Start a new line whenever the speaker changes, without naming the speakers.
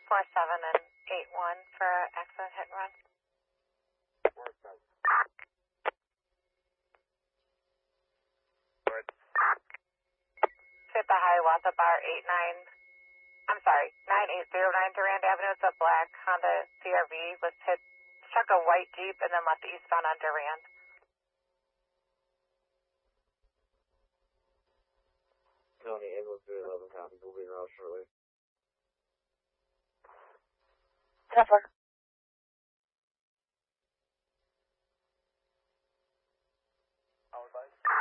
47 and 81 for accident hit and run. Hit the Hiawatha bar 9809 Durand Avenue. It's a black Honda CRV was hit, struck a white Jeep and then left eastbound on Durand.
County ambulance 311 copies. We'll be around shortly.
10-4.
Our advice.